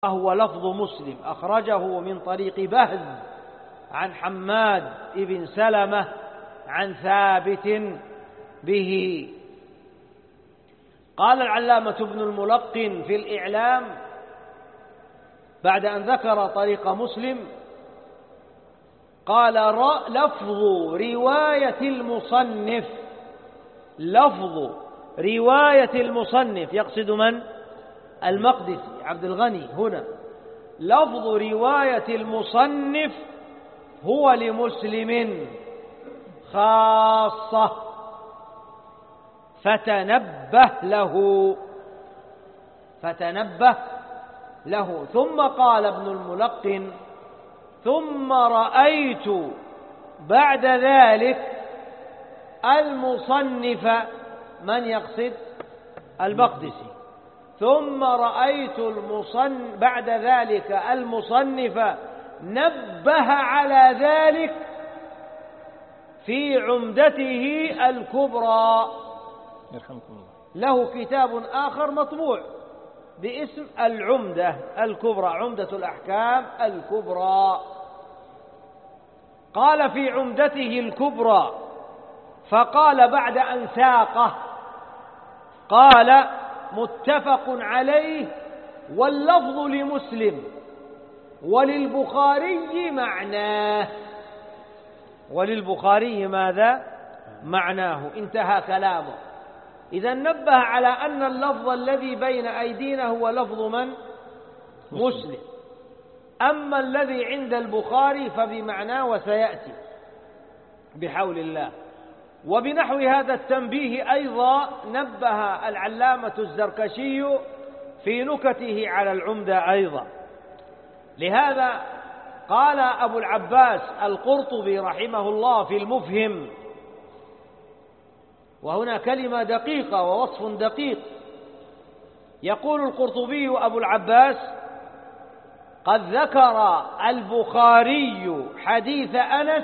هو لفظ مسلم، أخرجه من طريق بهز عن حماد بن سلمة عن ثابت به. قال العلامة ابن الملقن في الإعلام بعد أن ذكر طريق مسلم قال: لفظ رواية المصنف، لفظ رواية المصنف، يقصد من؟ المقدسي عبد الغني هنا. لفظ رواية المصنف هو لمسلم خاصة فتنبه له. ثم قال ابن الملقن: ثم رأيت بعد ذلك المصنف، من يقصد؟ المقدسي. ثم رأيت بعد ذلك المصنف نبه على ذلك في عمدته الكبرى. يرحمكم الله. له كتاب آخر مطبوع باسم العمدة الكبرى، عمدة الأحكام الكبرى. قال في عمدته الكبرى، فقال بعد أن ساقه، قال: متفق عليه واللفظ لمسلم وللبخاري معناه. وللبخاري ماذا؟ معناه. انتهى كلامه. إذا نبه على أن اللفظ الذي بين أيدينا هو لفظ من؟ مسلم. أما الذي عند البخاري فبمعناه، وسيأتي بحول الله. وبنحو هذا التنبيه أيضا نبه العلامة الزركشي في نكته على العمدة أيضا. لهذا قال أبو العباس القرطبي رحمه الله في المفهم، وهنا كلمة دقيقة ووصف دقيق، يقول القرطبي أبو العباس: قد ذكر البخاري حديث أنس.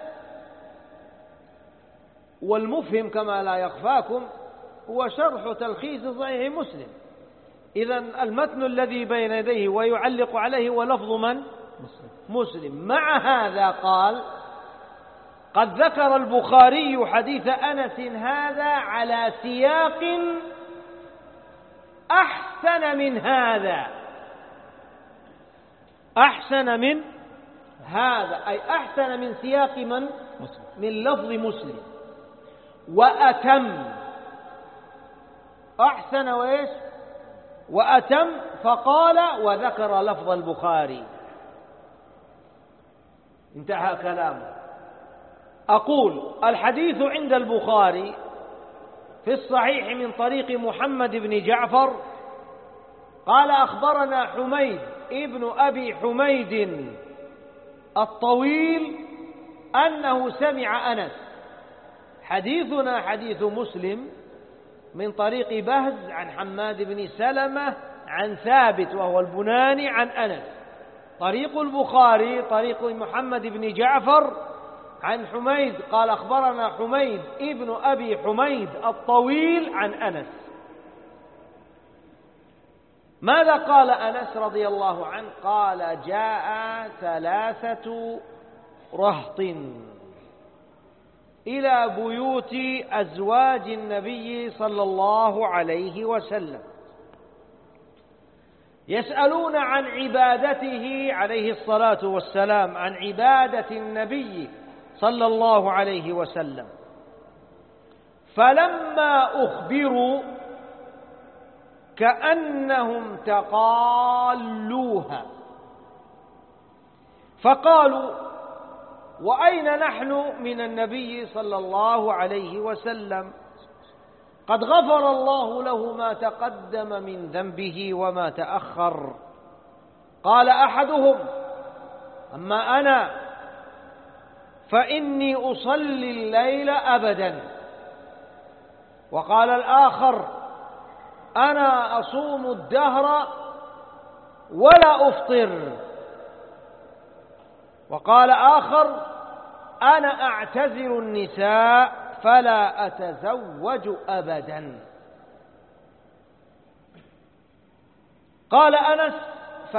والمفهم كما لا يخفاكم هو شرح تلخيص صحيح مسلم. إذن المتن الذي بين يديه ويعلق عليه هو لفظ من؟ مسلم. مع هذا قال: قد ذكر البخاري حديث أنس هذا على سياق أحسن من هذا. أحسن من هذا أي أحسن من سياق من؟ من لفظ مسلم. وأتم، أحسن وإيش؟ وأتم. فقال: وذكر لفظ البخاري. انتهى كلامه. أقول: الحديث عند البخاري في الصحيح من طريق محمد بن جعفر قال: أخبرنا حميد ابن أبي حميد الطويل أنه سمع أنس. حديثنا حديث مسلم من طريق بهز عن حماد بن سلمة عن ثابت وهو البناني عن أنس. طريق البخاري طريق محمد بن جعفر عن حميد قال: أخبرنا حميد ابن أبي حميد الطويل عن أنس. ماذا قال أنس رضي الله عنه؟ قال: جاء 3 رهط إلى بيوت أزواج النبي صلى الله عليه وسلم يسألون عن عبادته عليه الصلاة والسلام، عن عبادة النبي صلى الله عليه وسلم. فلما أخبروا كأنهم تقالوها، فقالوا: وأين نحن من النبي صلى الله عليه وسلم؟ قد غفر الله له ما تقدم من ذنبه وما تأخر. قال أحدهم: أما أنا فإني أصلي الليل أبدا. وقال الآخر: أنا أصوم الدهر ولا أفطر. وقال آخر: أنا أعتزل النساء فلا أتزوج أبدا. قال أنس: